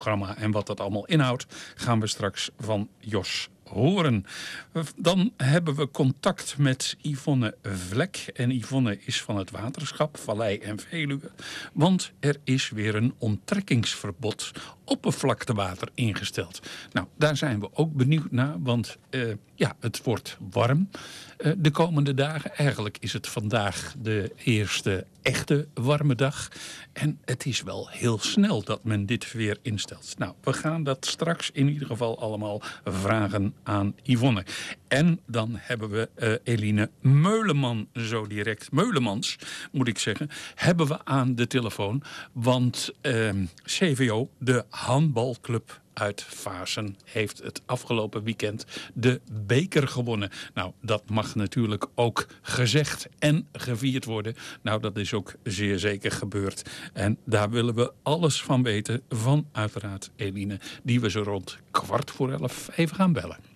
programma en wat dat allemaal inhoudt, gaan we straks van Jos horen. Dan hebben we contact met Yvonne Vlek. En Yvonne is van het waterschap Vallei en Veluwe. Want er is weer een onttrekkingsverbod oppervlaktewater ingesteld. Nou, daar zijn we ook benieuwd naar. Want het wordt warm de komende dagen. Eigenlijk is het vandaag de eerste echte warme dag. En het is wel heel snel dat men dit weer instelt. Nou, we gaan dat straks in ieder geval allemaal vragen aan Yvonne. En dan hebben we Eline Meulemans, moet ik zeggen, hebben we aan de telefoon. Want CVO, de handbalclub uit Vaassen, heeft het afgelopen weekend de beker gewonnen. Nou, dat mag natuurlijk ook gezegd en gevierd worden. Nou, dat is ook zeer zeker gebeurd. En daar willen we alles van weten van uiteraard Eline, die we zo rond 11:15 even gaan bellen.